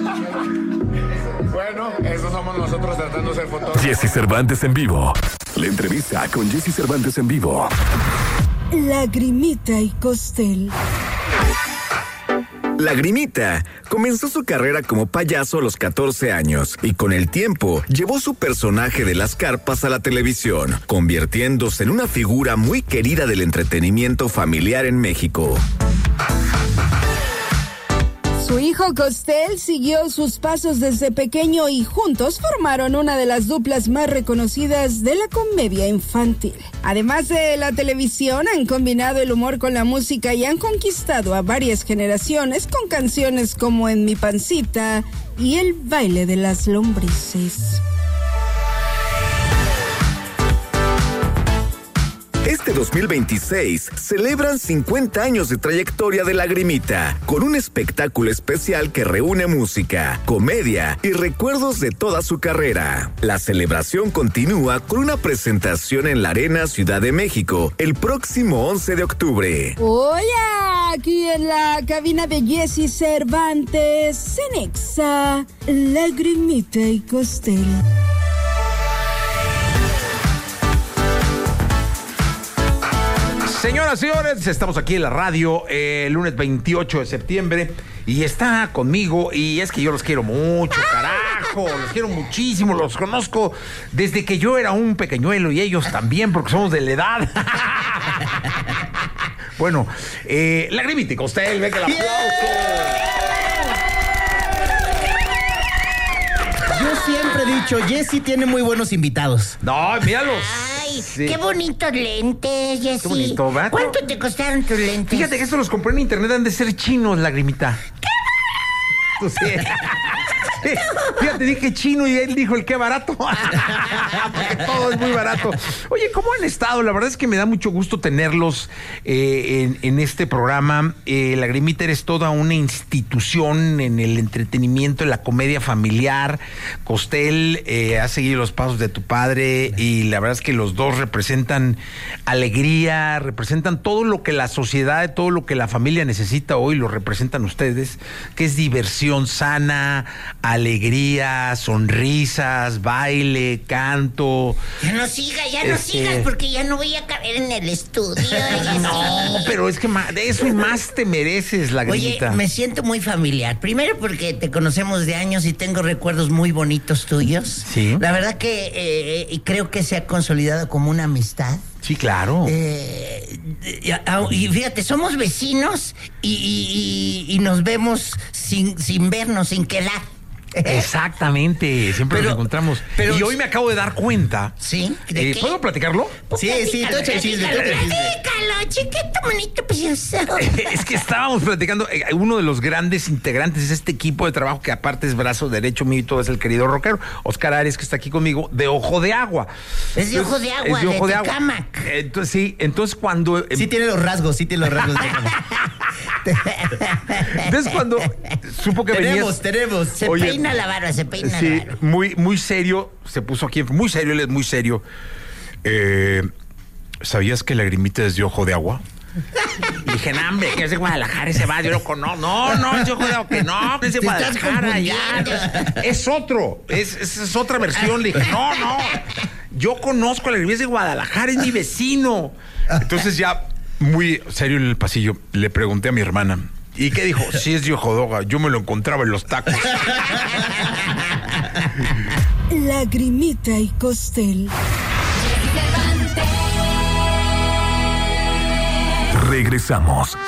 Bueno, eso somos nosotros tratando de ser fotógrafos. Jesse Cervantes en vivo. La entrevista con Jesse Cervantes en vivo. Lagrimita y Costel. Lagrimita comenzó su carrera como payaso a los 14 años y con el tiempo llevó su personaje de las carpas a la televisión, convirtiéndose en una figura muy querida del entretenimiento familiar en México. Su hijo Costel siguió sus pasos desde pequeño y juntos formaron una de las duplas más reconocidas de la comedia infantil. Además de la televisión, han combinado el humor con la música y han conquistado a varias generaciones con canciones como En mi pancita y El baile de las lombrices. Este 2026 celebran 50 años de trayectoria de Lagrimita, con un espectáculo especial que reúne música, comedia y recuerdos de toda su carrera. La celebración continúa con una presentación en la Arena Ciudad de México el próximo 11 de octubre. Hola, aquí en la cabina de Jesse Cervantes, en Exa, Lagrimita y Costel. Señoras y señores, estamos aquí en la radio el lunes 28 de septiembre y está conmigo, y es que yo los quiero mucho, carajo, los quiero muchísimo, los conozco desde que yo era un pequeñuelo y ellos también, porque somos de la edad. Bueno, Lagrimita y Costel, venga el aplauso. Yo siempre he dicho, Jesse tiene muy buenos invitados. No, míralos. Ay, Sí. qué bonitos lentes, Jessy. Qué bonito, ¿verdad? ¿Cuánto te costaron tus lentes? Fíjate que estos los compré en internet, han de ser chinos, Lagrimita. ¡Qué barato! Sí. Fíjate, dije chino y él dijo el qué barato. Porque todo es muy barato. Oye, ¿cómo han estado? La verdad es que me da mucho gusto tenerlos en este programa. Lagrimita, eres toda una institución en el entretenimiento, en la comedia familiar. Costel, has seguido los pasos de tu padre y la verdad es que los dos representan alegría, representan todo lo que la sociedad, todo lo que la familia necesita hoy, lo representan ustedes, que es diversión sana, alegría, sonrisas, baile, canto. Ya no sigas, porque ya no voy a caber en el estudio. No, pero es que de eso y más te mereces, Lagrimita. Oye, me siento muy familiar. Primero porque te conocemos de años y tengo recuerdos muy bonitos tuyos. Sí. La verdad que creo que se ha consolidado como una amistad. Sí, claro. Y fíjate, somos vecinos y nos vemos sin vernos, sin quedar. Exactamente, siempre nos encontramos. Y hoy me acabo de dar cuenta. ¿Sí? ¿De qué? ¿Puedo platicarlo? Sí, tú echa el chisme. Platícalo, chiquito, bonito, precioso. Es que estábamos platicando, uno de los grandes integrantes de este equipo de trabajo, que aparte es brazo derecho mío y todo, es el querido rockero, Oscar Arias, que está aquí conmigo, de Ojo de Agua. Es de Ojo de Agua, es de Ojo de Agua. Tecámac. Entonces cuando... Sí tiene los rasgos de Entonces cuando supo que venías... Tenemos. Se peina la barba. Sí, muy serio, se puso aquí, muy serio, él es muy serio. ¿Sabías que Lagrimita es de Ojo de Agua? Y dije, no, hombre, que es de Guadalajara ese va, yo lo conozco. No, es de Ojo de Agua, que no, es de Guadalajara, ya. Es otro, es otra versión. Le dije, no, yo conozco a Lagrimita, es de Guadalajara, es mi vecino. Entonces ya, muy serio en el pasillo, le pregunté a mi hermana, ¿y qué dijo? Sí, es de Ojo de Agua, yo me lo encontraba en los tacos. Lagrimita y Costel. Regresamos.